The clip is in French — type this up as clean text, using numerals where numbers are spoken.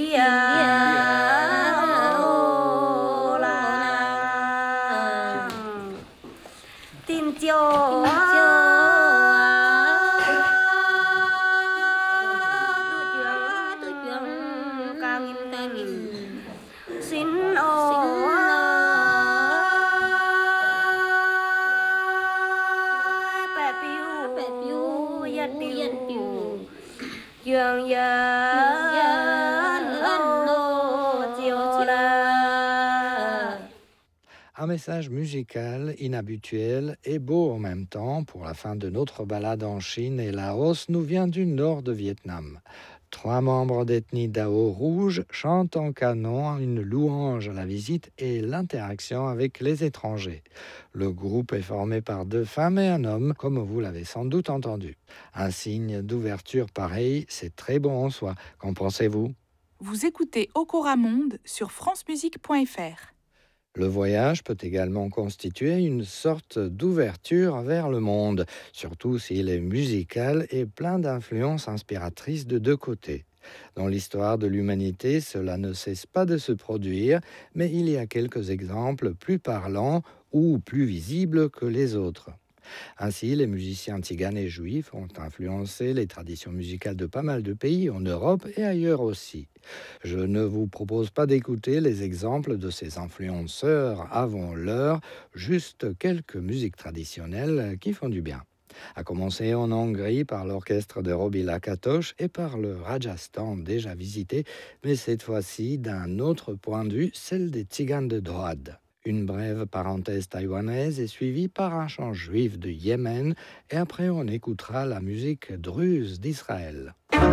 Un message musical inhabituel et beau en même temps pour la fin de notre balade en Chine et Laos nous vient du nord de Vietnam. 3 membres d'ethnie Dao rouge chantent en canon une louange à la visite et l'interaction avec les étrangers. Le groupe est formé par 2 femmes et un homme, comme vous l'avez sans doute entendu. Un signe d'ouverture pareil, c'est très bon en soi. Qu'en pensez-vous ? Vous écoutez Okora Monde sur francemusique.fr. Le voyage peut également constituer une sorte d'ouverture vers le monde, surtout s'il est musical et plein d'influences inspiratrices de 2 côtés. Dans l'histoire de l'humanité, cela ne cesse pas de se produire, mais il y a quelques exemples plus parlants ou plus visibles que les autres. Ainsi, les musiciens tziganes et juifs ont influencé les traditions musicales de pas mal de pays en Europe et ailleurs aussi. Je ne vous propose pas d'écouter les exemples de ces influenceurs avant l'heure, juste quelques musiques traditionnelles qui font du bien. À commencer en Hongrie par l'orchestre de Robi Lakatosh et par le Rajasthan déjà visité, mais cette fois-ci d'un autre point de vue, celle des Tziganes de Droad. Une brève parenthèse taïwanaise est suivie par un chant juif de Yémen et après on écoutera la musique druze d'Israël.